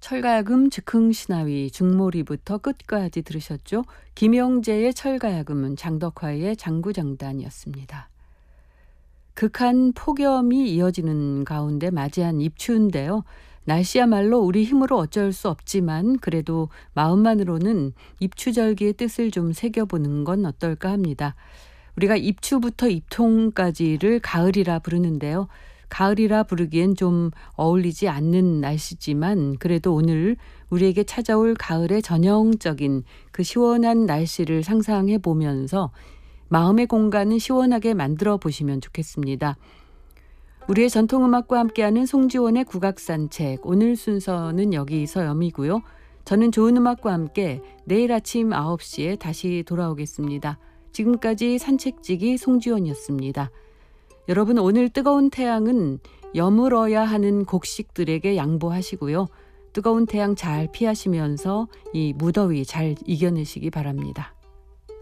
철가야금 즉흥신화위 중몰이부터 끝까지 들으셨죠? 김영재의 철가야금은 장덕화의 장구장단이었습니다. 극한 폭염이 이어지는 가운데 맞이한 입추인데요. 날씨야말로 우리 힘으로 어쩔 수 없지만 그래도 마음만으로는 입추절기의 뜻을 좀 새겨보는 건 어떨까 합니다. 우리가 입추부터 입통까지를 가을이라 부르는데요. 가을이라 부르기엔 좀 어울리지 않는 날씨지만 그래도 오늘 우리에게 찾아올 가을의 전형적인 그 시원한 날씨를 상상해 보면서 마음의 공간을 시원하게 만들어 보시면 좋겠습니다. 우리의 전통음악과 함께하는 송지원의 국악산책, 오늘 순서는 여기서 여미고요. 저는 좋은 음악과 함께 내일 아침 9시에 다시 돌아오겠습니다. 지금까지 산책지기 송지원이었습니다. 여러분, 오늘 뜨거운 태양은 여물어야 하는 곡식들에게 양보하시고요. 뜨거운 태양 잘 피하시면서 이 무더위 잘 이겨내시기 바랍니다.